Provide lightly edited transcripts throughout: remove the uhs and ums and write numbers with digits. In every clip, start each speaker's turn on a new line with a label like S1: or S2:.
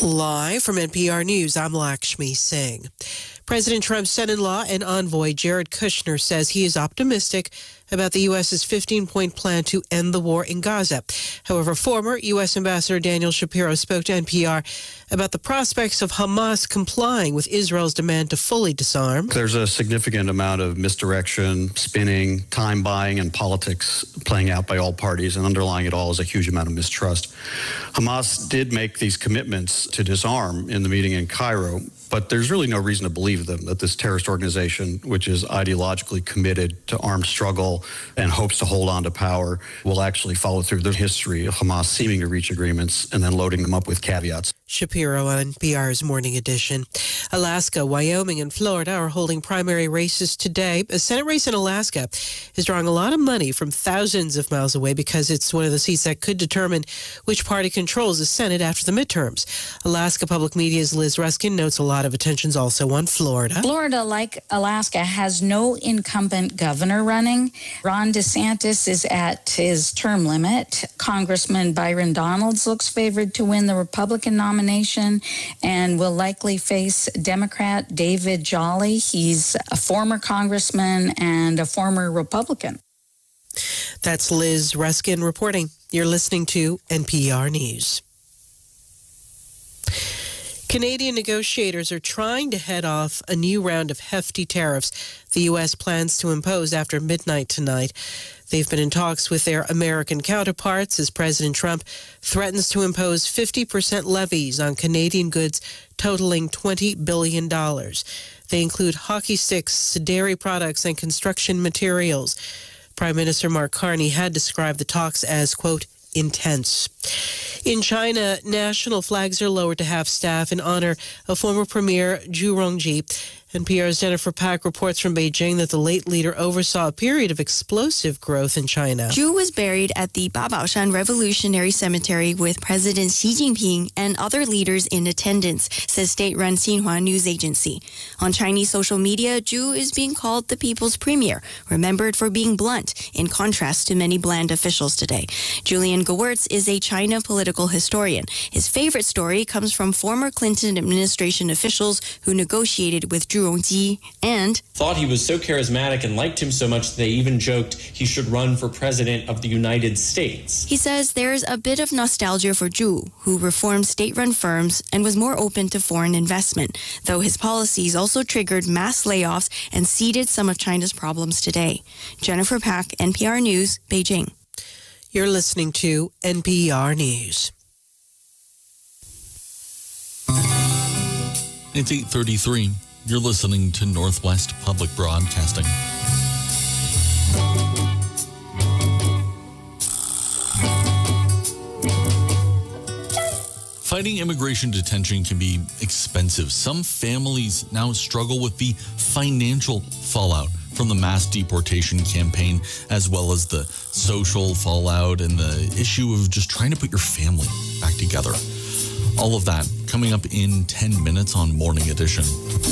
S1: Live from NPR News, I'm Lakshmi Singh. President Trump's son-in-law and envoy Jared Kushner says he is optimistic about the U.S.'s 15-point plan to end the war in Gaza. However, former U.S. Ambassador Daniel Shapiro spoke to NPR about the prospects of Hamas complying with Israel's demand to fully disarm.
S2: There's a significant amount of misdirection, spinning, time buying, and politics playing out by all parties, and underlying it all is a huge amount of mistrust. Hamas did make these commitments to disarm in the meeting in Cairo, but there's really no reason to believe them, that this terrorist organization, which is ideologically committed to armed struggle and hopes to hold on to power, will actually follow through the history of Hamas seeming to reach agreements and then loading them up with caveats.
S1: Shapiro on NPR's Morning Edition. Alaska, Wyoming, and Florida are holding primary races today. A Senate race in Alaska is drawing a lot of money from thousands of miles away because it's one of the seats that could determine which party controls the Senate after the midterms. Alaska Public Media's Liz Ruskin notes a lot of attention's also on Florida.
S3: Florida, like Alaska, has no incumbent governor running. Ron DeSantis is at his term limit. Congressman Byron Donalds looks favored to win the Republican nomination and will likely face Democrat David Jolly. He's a former congressman and a former Republican.
S1: That's Liz Ruskin reporting. You're listening to NPR News. Canadian negotiators are trying to head off a new round of hefty tariffs the U.S. plans to impose after midnight tonight. They've been in talks with their American counterparts as President Trump threatens to impose 50% levies on Canadian goods totaling $20 billion. They include hockey sticks, dairy products, and construction materials. Prime Minister Mark Carney had described the talks as, quote, intense. In China, national flags are lowered to half-staff in honor of former Premier Zhu Rongji. NPR's Jennifer Pack reports from Beijing that the late leader oversaw a period of explosive growth in China.
S4: Zhu was buried at the Babaoshan Revolutionary Cemetery with President Xi Jinping and other leaders in attendance, says state-run Xinhua News Agency. On Chinese social media, Zhu is being called the people's premier, remembered for being blunt, in contrast to many bland officials today. Julian Gewirtz is a China political historian. His favorite story comes from former Clinton administration officials who negotiated with Zhu Rongji and
S5: thought he was so charismatic and liked him so much that they even joked he should run for president of the United States.
S4: He says there's a bit of nostalgia for Zhu, who reformed state-run firms and was more open to foreign investment, though his policies also triggered mass layoffs and seeded some of China's problems today. Jennifer Pack, NPR News, Beijing.
S1: You're listening to NPR News.
S6: It's 8:33. You're listening to Northwest Public Broadcasting. Fighting immigration detention can be expensive. Some families now struggle with the financial fallout from the mass deportation campaign, as well as the social fallout and the issue of just trying to put your family back together. All of that coming up in 10 minutes on Morning Edition.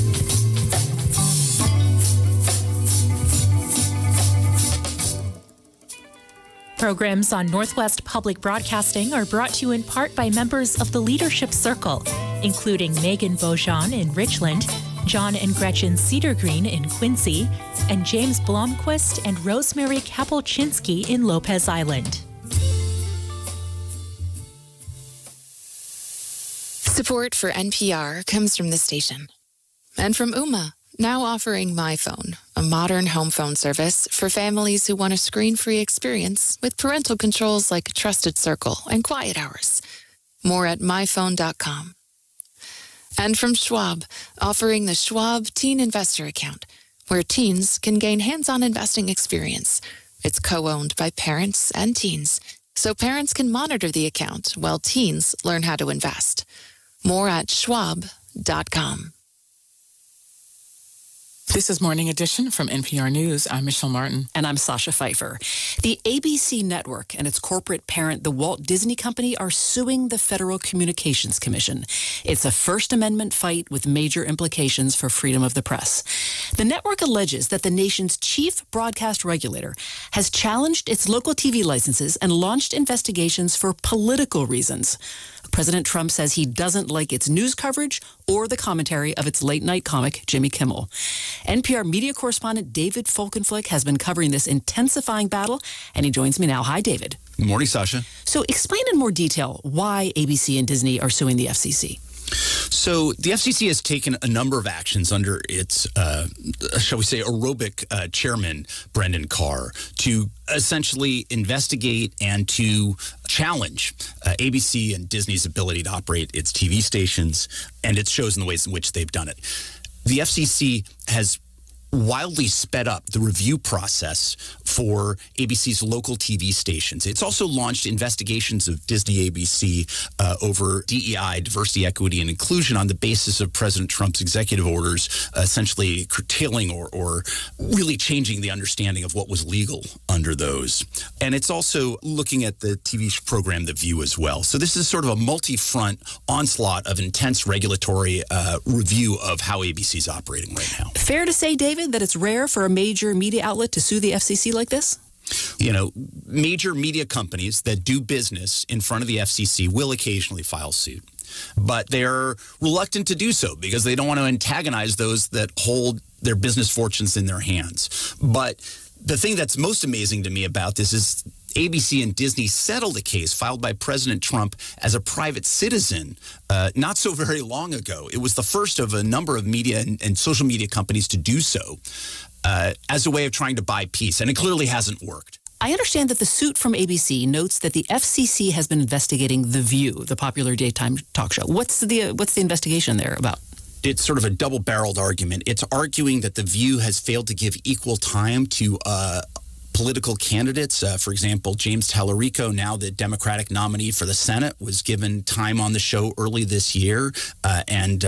S7: Programs on Northwest Public Broadcasting are brought to you in part by members of the Leadership Circle, including Megan Beaujean in Richland, John and Gretchen Cedar Green in Quincy, and James Blomquist and Rosemary Kapolczynski in Lopez Island.
S8: Support for NPR comes from the station and from Ooma, now offering MyPhone, a modern home phone service for families who want a screen-free experience with parental controls like Trusted Circle and Quiet Hours. More at myphone.com. And from Schwab, offering the Schwab Teen Investor Account, where teens can gain hands-on investing experience. It's co-owned by parents and teens, so parents can monitor the account while teens learn how to invest. More at schwab.com.
S9: This is Morning Edition from NPR News. I'm Michelle Martin.
S10: And I'm Sasha Pfeiffer. The ABC network and its corporate parent, the Walt Disney Company, are suing the Federal Communications Commission. It's a First Amendment fight with major implications for freedom of the press. The network alleges that the nation's chief broadcast regulator has challenged its local TV licenses and launched investigations for political reasons. President Trump says he doesn't like its news coverage or the commentary of its late-night comic, Jimmy Kimmel. NPR media correspondent David Folkenflik has been covering this intensifying battle, and he joins me now. Hi, David.
S11: Good morning, Sasha.
S10: So explain in more detail why ABC and Disney are suing the FCC.
S11: So the FCC has taken a number of actions under its, shall we say, aerobic chairman, Brendan Carr, to essentially investigate and to challenge ABC and Disney's ability to operate its TV stations and its shows in the ways in which they've done it. The FCC has wildly sped up the review process for ABC's local TV stations. It's also launched investigations of Disney ABC over DEI, diversity, equity, and inclusion on the basis of President Trump's executive orders, essentially curtailing or really changing the understanding of what was legal under those. And it's also looking at the TV program The View as well. So this is sort of a multi-front onslaught of intense regulatory review of how ABC is operating right now.
S10: Fair to say, David, that it's rare for a major media outlet to sue the FCC like this?
S11: You know, major media companies that do business in front of the FCC will occasionally file suit. But they're reluctant to do so because they don't want to antagonize those that hold their business fortunes in their hands. But the thing that's most amazing to me about this is ABC and Disney settled a case filed by President Trump as a private citizen not so very long ago. It was the first of a number of media and social media companies to do so as a way of trying to buy peace, and it clearly hasn't worked.
S10: I understand that the suit from ABC notes that the FCC has been investigating The View, the popular daytime talk show. What's the investigation there about?
S11: It's sort of a double-barreled argument. It's arguing that The View has failed to give equal time to political candidates. For example, James Tallarico, now the Democratic nominee for the Senate, was given time on the show early this year, and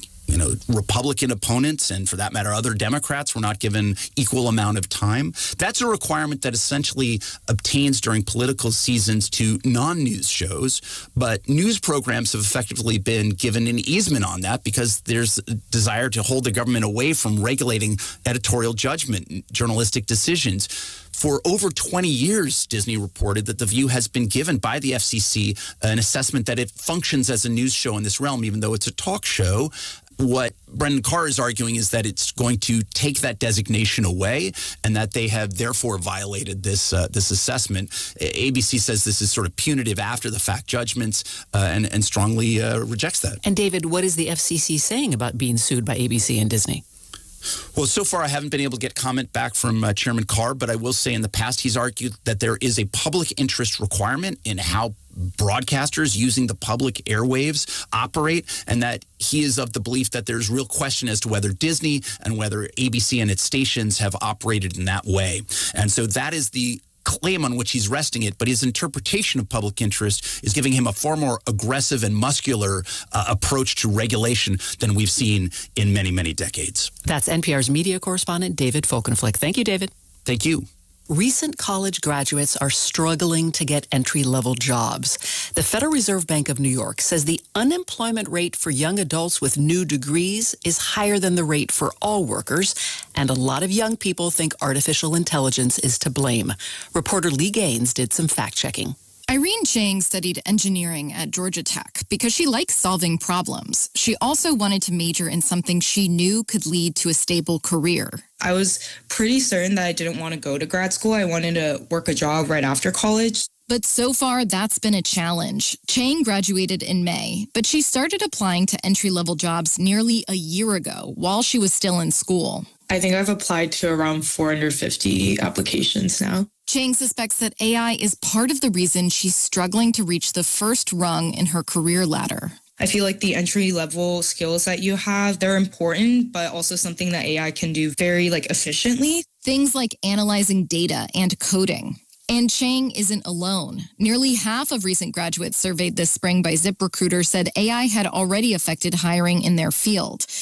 S11: Republican opponents, and for that matter, other Democrats, were not given equal amount of time. That's a requirement that essentially obtains during political seasons to non-news shows, but news programs have effectively been given an easement on that because there's a desire to hold the government away from regulating editorial judgment, journalistic decisions. For over 20 years, Disney reported that The View has been given by the FCC an assessment that it functions as a news show in this realm, even though it's a talk show. What Brendan Carr is arguing is that it's going to take that designation away and that they have therefore violated this assessment. ABC says this is sort of punitive after-the-fact judgments and strongly rejects that.
S10: And David, what is the FCC saying about being sued by ABC and Disney?
S11: Well, so far I haven't been able to get comment back from Chairman Carr, but I will say in the past he's argued that there is a public interest requirement in how broadcasters using the public airwaves operate, and that he is of the belief that there's real question as to whether Disney and whether ABC and its stations have operated in that way. And so that is the claim on which he's resting it, but his interpretation of public interest is giving him a far more aggressive and muscular approach to regulation than we've seen in many, many decades.
S10: That's NPR's media correspondent, David Folkenflik. Thank you, David.
S11: Thank you.
S10: Recent college graduates are struggling to get entry-level jobs. The Federal Reserve Bank of New York says the unemployment rate for young adults with new degrees is higher than the rate for all workers, and a lot of young people think artificial intelligence is to blame. Reporter Lee Gaines did some fact-checking.
S12: Irene Chang studied engineering at Georgia Tech because she likes solving problems. She also wanted to major in something she knew could lead to a stable career.
S13: I was pretty certain that I didn't want to go to grad school. I wanted to work a job right after college.
S12: But so far, that's been a challenge. Chang graduated in May, but she started applying to entry-level jobs nearly a year ago while she was still in school.
S13: I think I've applied to around 450 applications now.
S12: Chang suspects that AI is part of the reason she's struggling to reach the first rung in her career ladder.
S13: I feel like the entry-level skills that you have, they're important, but also something that AI can do very efficiently.
S12: Things like analyzing data and coding. And Chang isn't alone. Nearly half of recent graduates surveyed this spring by ZipRecruiter said AI had already affected hiring in their field.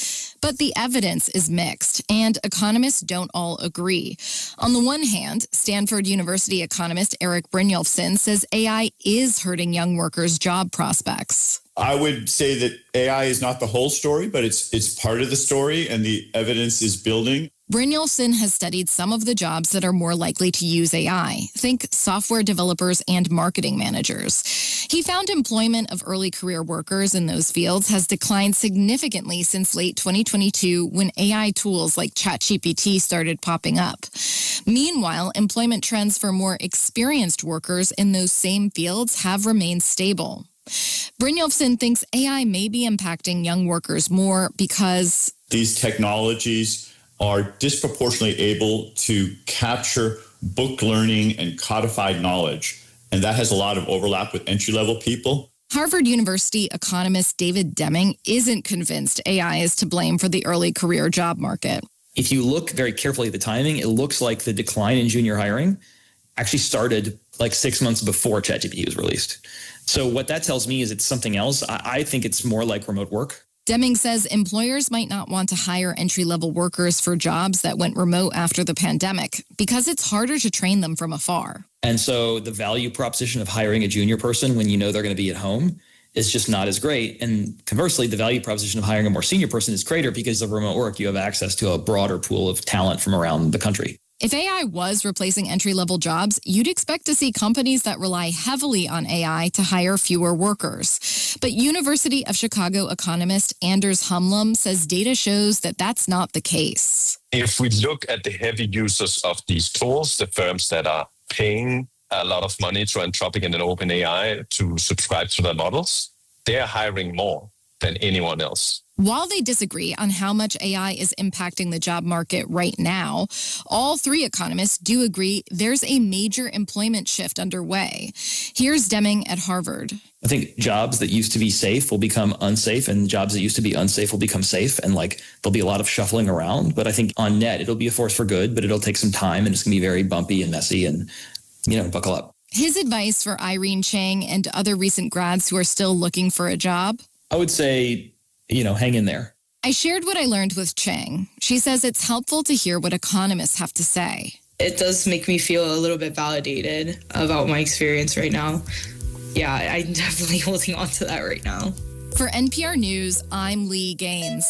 S12: But the evidence is mixed, and economists don't all agree. On the one hand, Stanford University economist Eric Brynjolfsson says AI is hurting young workers' job prospects.
S14: I would say that AI is not the whole story, but it's part of the story, and the evidence is building.
S12: Brynjolfsson has studied some of the jobs that are more likely to use AI. Think software developers and marketing managers. He found employment of early career workers in those fields has declined significantly since late 2022 when AI tools like ChatGPT started popping up. Meanwhile, employment trends for more experienced workers in those same fields have remained stable. Brynjolfsson thinks AI may be impacting young workers more because
S14: these technologies are disproportionately able to capture book learning and codified knowledge. And that has a lot of overlap with entry-level people.
S12: Harvard University economist David Deming isn't convinced AI is to blame for the early career job market.
S15: If you look very carefully at the timing, it looks like the decline in junior hiring actually started like 6 months before ChatGPT was released. So what that tells me is it's something else. I think it's more like remote work.
S12: Deming says employers might not want to hire entry-level workers for jobs that went remote after the pandemic because it's harder to train them from afar.
S15: And so the value proposition of hiring a junior person when you know they're going to be at home is just not as great. And conversely, the value proposition of hiring a more senior person is greater because of remote work. You have access to a broader pool of talent from around the country.
S12: If AI was replacing entry-level jobs, you'd expect to see companies that rely heavily on AI to hire fewer workers. But University of Chicago economist Anders Humlum says data shows that that's not the case.
S16: If we look at the heavy users of these tools, the firms that are paying a lot of money to Anthropic and then OpenAI to subscribe to their models, they're hiring more than anyone else.
S12: While they disagree on how much AI is impacting the job market right now, all three economists do agree there's a major employment shift underway. Here's Deming at Harvard.
S15: I think jobs that used to be safe will become unsafe, and jobs that used to be unsafe will become safe. And there'll be a lot of shuffling around. But I think on net, it'll be a force for good, but it'll take some time and it's going to be very bumpy and messy and, buckle up.
S12: His advice for Irene Chang and other recent grads who are still looking for a job?
S15: I would say, hang in there.
S12: I shared what I learned with Chang. She says it's helpful to hear what economists have to say.
S13: It does make me feel a little bit validated about my experience right now. Yeah, I'm definitely holding on to that right now.
S12: For NPR News, I'm Lee Gaines.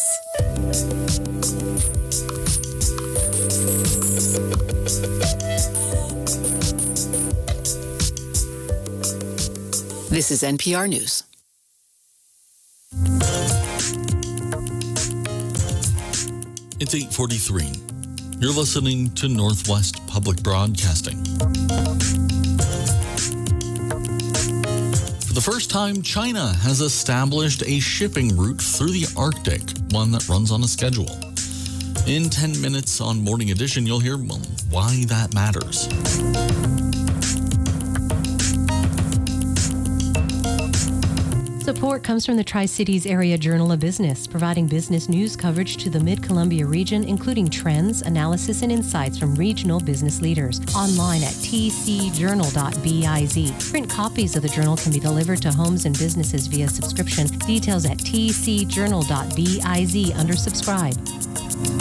S10: This is NPR News.
S6: It's 8:43. You're listening to Northwest Public Broadcasting. For the first time, China has established a shipping route through the Arctic, one that runs on a schedule. In 10 minutes on Morning Edition, you'll hear why that matters.
S17: Support comes from the Tri-Cities Area Journal of Business, providing business news coverage to the Mid-Columbia region, including trends, analysis, and insights from regional business leaders. Online at tcjournal.biz. Print copies of the journal can be delivered to homes and businesses via subscription. Details at tcjournal.biz under subscribe.